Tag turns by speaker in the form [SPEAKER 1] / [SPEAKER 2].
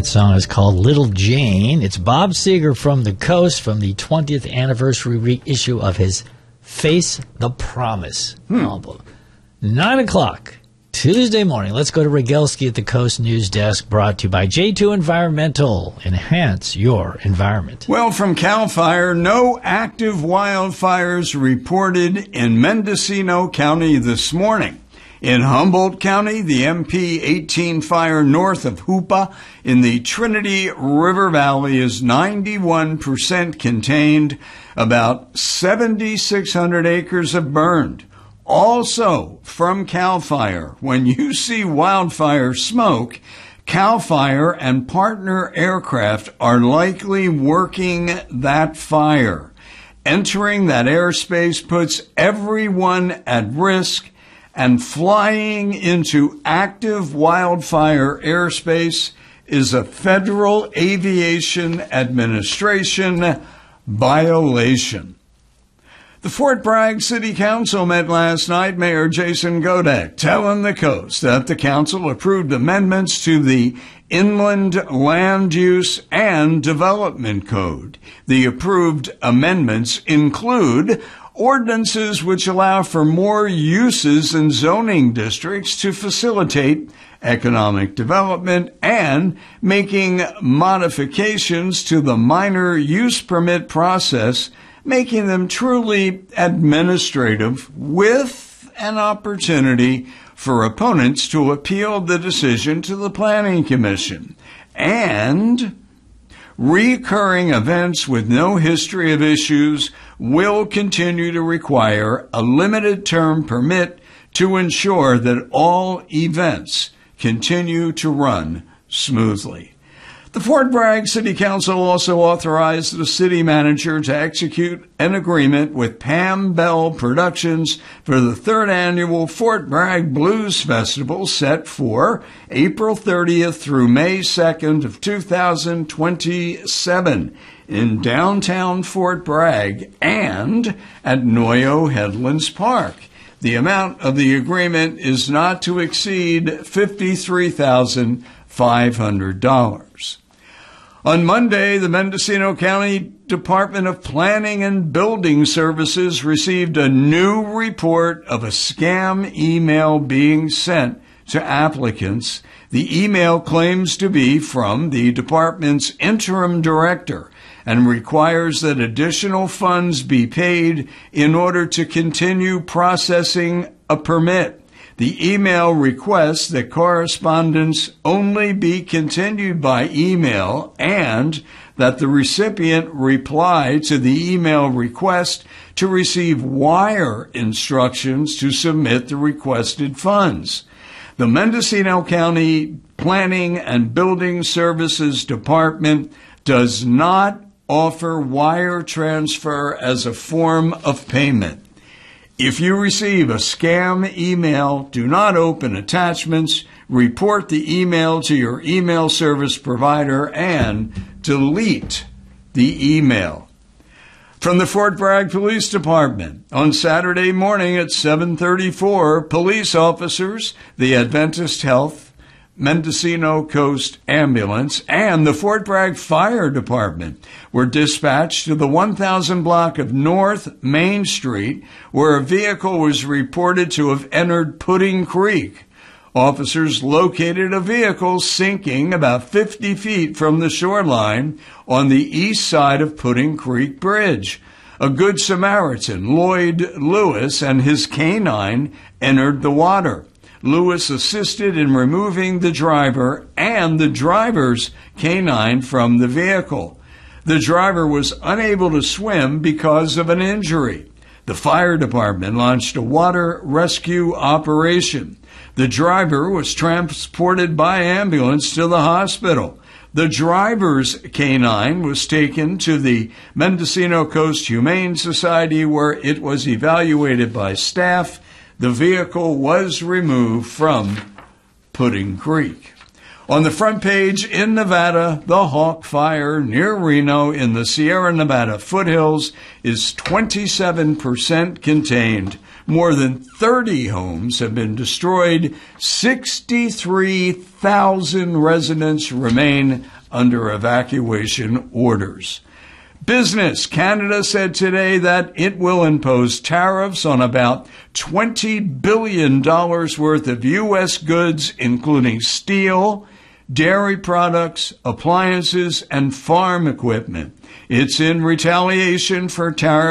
[SPEAKER 1] That song is called Little Jane. It's Bob Seger from the Coast from the 20th anniversary reissue of his Face the Promise album. 9 o'clock, Tuesday morning. Let's go to Rogelski at the Coast News Desk, brought to you by J2 Environmental. Enhance your environment.
[SPEAKER 2] Well, from CAL FIRE, no active wildfires reported in Mendocino County this morning. In Humboldt County, the MP18 fire north of Hoopa in the Trinity River Valley is 91% contained. About 7,600 acres have burned. Also, from CAL FIRE, when you see wildfire smoke, CAL FIRE and partner aircraft are likely working that fire. Entering that airspace puts everyone at risk, and flying into active wildfire airspace is a Federal Aviation Administration violation. The Fort Bragg City Council met last night. Mayor Jason Godek telling the Coast that the council approved amendments to the Inland Land Use and Development Code. The approved amendments include ordinances which allow for more uses in zoning districts to facilitate economic development and making modifications to the minor use permit process, making them truly administrative with an opportunity for opponents to appeal the decision to the Planning Commission. And recurring events with no history of issues will continue to require a limited term permit to ensure that all events continue to run smoothly. The Fort Bragg City Council also authorized the city manager to execute an agreement with Pam Bell Productions for the third annual Fort Bragg Blues Festival set for April 30th through May 2nd of 2027 in downtown Fort Bragg and at Noyo Headlands Park. The amount of the agreement is not to exceed $53,500. On Monday, the Mendocino County Department of Planning and Building Services received a new report of a scam email being sent to applicants. The email claims to be from the department's interim director and requires that additional funds be paid in order to continue processing a permit. The email requests that correspondence only be continued by email and that the recipient reply to the email request to receive wire instructions to submit the requested funds. The Mendocino County Planning and Building Services Department does not offer wire transfer as a form of payment. If you receive a scam email, do not open attachments, report the email to your email service provider, and delete the email. From the Fort Bragg Police Department, on Saturday morning at 7:34, police officers, the Adventist Health, Mendocino Coast Ambulance, and the Fort Bragg Fire Department were dispatched to the 1000 block of North Main Street, where a vehicle was reported to have entered Pudding Creek. Officers located a vehicle sinking about 50 feet from the shoreline on the east side of Pudding Creek Bridge. A Good Samaritan, Lloyd Lewis, and his canine entered the water. Lewis assisted in removing the driver and the driver's canine from the vehicle. The driver was unable to swim because of an injury. The fire department launched a water rescue operation. The driver was transported by ambulance to the hospital. The driver's canine was taken to the Mendocino Coast Humane Society, where it was evaluated by staff. The vehicle was removed from Pudding Creek. On the front page, in Nevada, the Hawk Fire near Reno in the Sierra Nevada foothills is 27% contained. More than 30 homes have been destroyed. 63,000 residents remain under evacuation orders. Business Canada said today that it will impose tariffs on about $20 billion worth of U.S. goods, including steel, dairy products, appliances, and farm equipment. It's in retaliation for tariffs